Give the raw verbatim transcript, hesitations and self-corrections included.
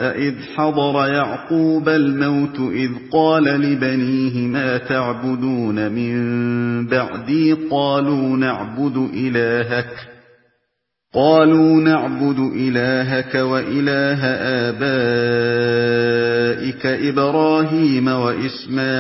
إِذْ حَضَرَ يَعْقُوبَ الْمَوْتُ إِذْ قَالَ لِبَنِيهِ مَا تَعْبُدُونَ مِن بَعْدِي قَالُوا نَعْبُدُ إِلَٰهَكَ قالوا نعبد إلهك وإله آبائك إبراهيم وإسماعيل